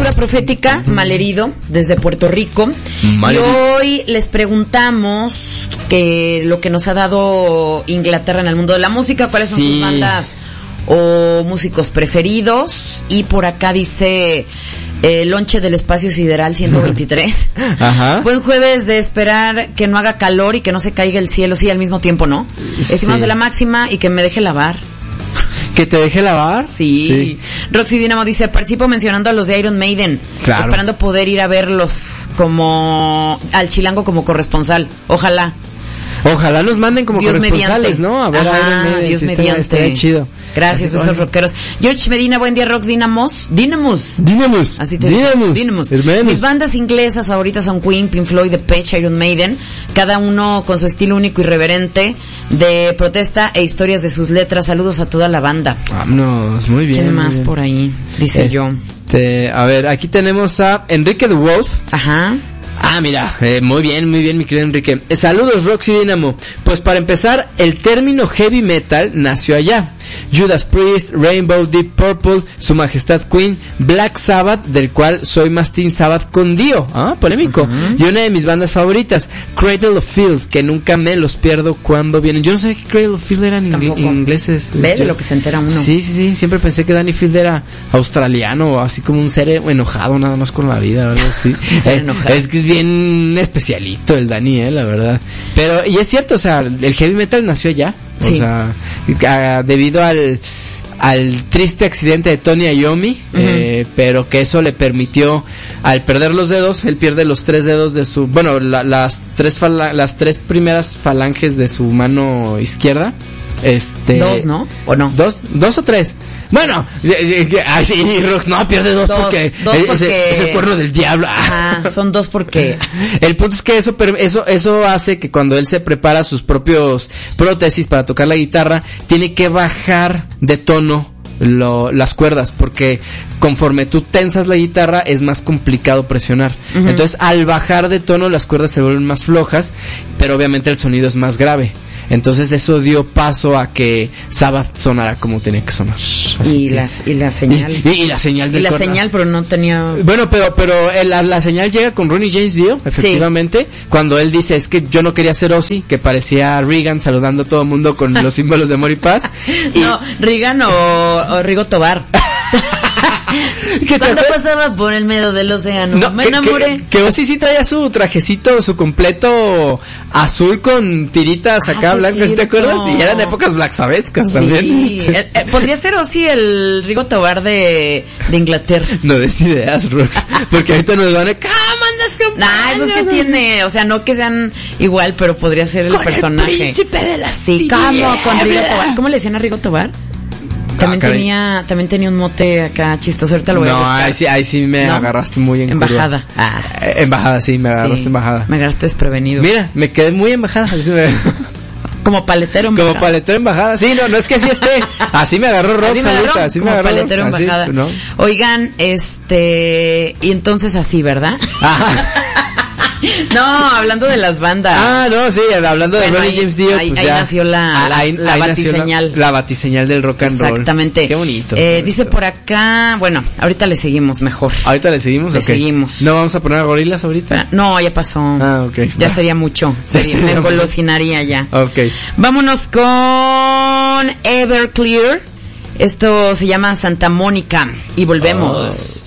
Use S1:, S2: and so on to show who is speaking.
S1: lectura profética, Malherido, desde Puerto Rico. Malherido. Y hoy les preguntamos que lo que nos ha dado Inglaterra en el mundo de la música, cuáles son sus bandas o músicos preferidos. Y por acá dice Lonche del Espacio Sideral 123. Ajá. Buen jueves de esperar que no haga calor y que no se caiga el cielo, sí, al mismo tiempo, ¿no? Estimados de la máxima y que me deje lavar.
S2: ¿Que te deje lavar?
S1: Sí. Roxy Dinamo dice, participo mencionando a los de Iron Maiden, esperando poder ir a verlos como al Chilango como corresponsal. Ojalá nos manden como Dios corresponsales, mediante. ¿No? A ver, a Iron Maiden, Dios mediante. Estaría chido. Gracias, besos rockeros. George Medina, buen día, Rox. Dynamos. Así te digo. Dynamos. Mis bandas inglesas favoritas son Queen, Pink Floyd, Depeche, Iron Maiden. Cada uno con su estilo único y irreverente de protesta e historias de sus letras. Saludos a toda la banda.
S2: Vámonos, muy bien.
S1: ¿Quién más por ahí? Dice yo.
S2: A ver, aquí tenemos a Enrique the Wolf.
S1: Ajá.
S2: Mira, muy bien, mi querido Enrique. Saludos, Roxy Dynamo. Pues para empezar, el término heavy metal nació allá. Judas Priest, Rainbow, Deep Purple, Su Majestad Queen, Black Sabbath, del cual soy más Teen Sabbath con Dio, polémico. Y una de mis bandas favoritas, Cradle of Filth, que nunca me los pierdo cuando vienen. Yo no sabía que Cradle of Filth eran ingleses.
S1: ¿Ves de lo que se entera uno?
S2: Sí, siempre pensé que Danny Field era australiano, así como un ser enojado nada más con la vida, ¿verdad? Sí. Es que es bien especialito el Danny, la verdad. Pero, y es cierto, o sea, el heavy metal nació allá. Sí. O sea, debido al triste accidente de Tony Iommi, pero que eso le permitió, al perder los dedos, él pierde los 3 dedos de su, las tres primeras falanges de su mano izquierda.
S1: 2, ¿no? ¿O no?
S2: 2 o 3. Bueno, sí, Rox, no, pierde 2 porque es el cuerno del diablo.
S1: Son 2 porque
S2: el punto es que eso hace que cuando él se prepara sus propios prótesis para tocar la guitarra, tiene que bajar de tono las cuerdas, porque conforme tú tensas la guitarra es más complicado presionar. Entonces, al bajar de tono las cuerdas se vuelven más flojas, pero obviamente el sonido es más grave. Entonces eso dio paso a que Sabbath sonara como tenía que sonar.
S1: Y la señal.
S2: Y la señal del
S1: corno. Señal, pero no tenía.
S2: Bueno, pero la señal llega con Ronnie James Dio, efectivamente, cuando él dice, es que yo no quería ser Ozzy, que parecía Reagan saludando a todo el mundo con los símbolos de amor y paz.
S1: No, Reagan o Rigo Tobar. Cuando pasaba por el medio del océano, me enamoré.
S2: Que Ozzy sí traía su trajecito, su completo azul con tiritas acá blancas, ¿te acuerdas? Y eran épocas Black Sabbathcas también.
S1: Sí. Podría ser Ozzy el Rigo Tobar de Inglaterra.
S2: No des ideas, Rox, porque ahorita nos van a
S1: pues que tiene, o sea, no que sean igual, pero podría ser el personaje.
S2: El príncipe de las
S1: con Rigo Tobar. ¿Cómo le decían a Rigo Tobar? También tenía un mote acá chistoso, ahorita lo voy a buscar.
S2: Ahí sí me agarraste muy en
S1: embajada.
S2: Embajada, sí, me agarraste embajada.
S1: Me agarraste desprevenido.
S2: Mira, me quedé muy embajada.
S1: Como paletero embajada.
S2: Como paletero embajada. Sí, no es que así esté. Así me agarró Rox, así me agarró
S1: paletero embajada. Así, ¿no? Oigan, y entonces así, ¿verdad? No, hablando de las bandas.
S2: No, sí, hablando de Ronnie James Dio.
S1: Ahí nació la batiseñal.
S2: La batiseñal del rock and roll.
S1: Exactamente.
S2: Qué bonito.
S1: Dice por acá, bueno, ahorita le seguimos mejor.
S2: ¿Ahorita le seguimos? Seguimos. ¿No vamos a poner a Gorilas ahorita?
S1: No, ya pasó.
S2: Okay.
S1: Ya sería mucho. Me engolosinaría ya.
S2: Okay.
S1: Vámonos con Everclear. Esto se llama Santa Mónica. Y volvemos.